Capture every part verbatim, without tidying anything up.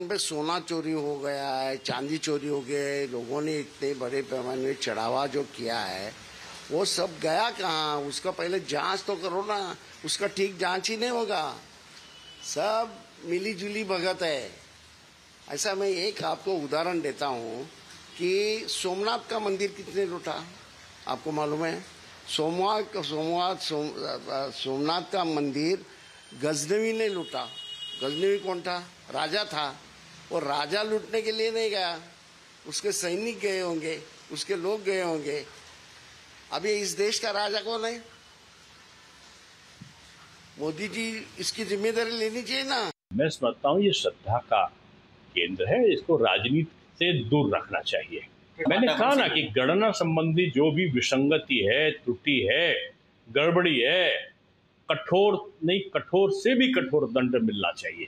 पे सोना चोरी हो गया है, चांदी चोरी हो गए, लोगों ने इतने बड़े पैमाने में चढ़ावा जो किया है वो सब गया कहाँ? उसका पहले जांच तो करो ना। उसका ठीक जांच ही नहीं होगा, सब मिली जुली भगत है। ऐसा मैं एक आपको उदाहरण देता हूँ कि सोमनाथ का मंदिर कितने लूटा आपको मालूम है? सोमवार सोमवार सोम, सोमनाथ का मंदिर गजनवी ने लूटा। गजनवी कौन था? राजा था। और राजा लूटने के लिए नहीं गया, उसके सैनिक गए होंगे, उसके लोग गए होंगे। अभी इस देश का राजा कौन है? मोदी जी इसकी जिम्मेदारी लेनी चाहिए ना। मैं समझता हूँ ये श्रद्धा का केंद्र है, इसको राजनीति से दूर रखना चाहिए। मैंने कहा ना कि गणना संबंधी जो भी विसंगति है, त्रुटि है, गड़बड़ी है, कठोर नहीं कठोर से भी कठोर दंड मिलना चाहिए।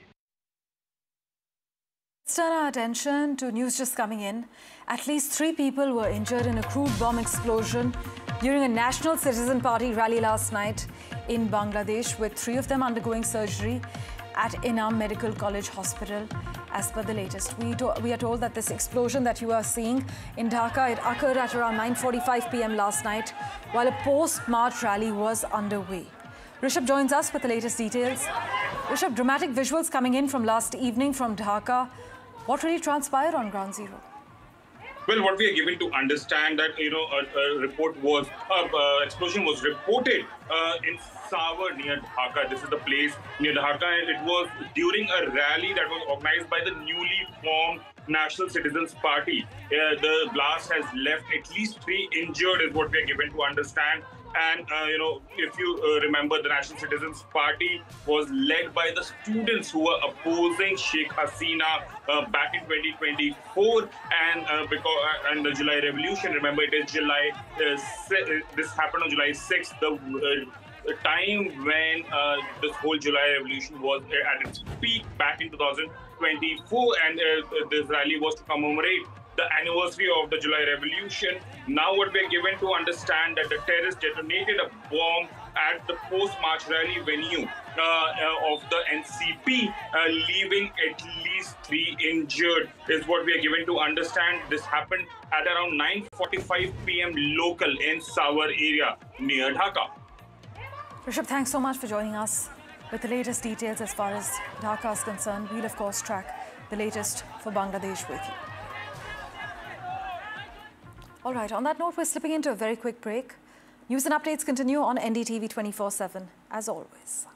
Let's turn our attention to news just coming in. At least three people were injured in a crude bomb explosion during a National Citizen Party rally last night in Bangladesh, with three of them undergoing surgery at Inam Medical College Hospital. As per the latest, we, we are told that this explosion that you are seeing in Dhaka, it occurred at around nine forty-five p m last night while a post-march rally was underway. Rishabh joins us with the latest details. Rishabh, dramatic visuals coming in from last evening from Dhaka. What really transpired on Ground Zero? Well, what we are given to understand that, you know, a, a report was, uh, uh, explosion was reported uh, in Savar near Dhaka. This is the place near Dhaka, and it was during a rally that was organized by the newly formed National Citizens Party. Uh, the blast has left at least three injured, is what we are given to understand. And, uh, you know, if you uh, remember, the National Citizens Party was led by the students who were opposing Sheikh Hasina uh, back in twenty twenty-four. And uh, because uh, and the July Revolution, remember, it is July, uh, this happened on July sixth, the, uh, the time when uh, this whole July Revolution was at its peak back in two thousand twenty-four. And uh, this rally was to commemorate the anniversary of the July Revolution. Now what we are given to understand that the terrorists detonated a bomb at the post-march rally venue uh, uh, of the N C P, uh, leaving at least three injured, is what we are given to understand. This happened at around nine forty-five p m local in Savar area near Dhaka. Rishabh, thanks so much for joining us with the latest details as far as Dhaka is concerned. We'll of course track the latest for Bangladesh with you. All right, on that note, we're slipping into a very quick break. News and updates continue on N D T V twenty-four seven, as always.